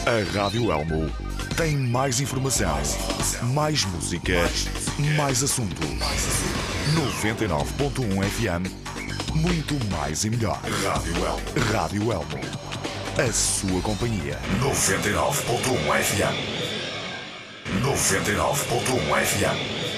A Rádio Elmo tem mais informação, mais música, mais assunto. 99.1 FM, muito mais e melhor. Rádio Elmo, a sua companhia. 99.1 FM. 99.1 FM.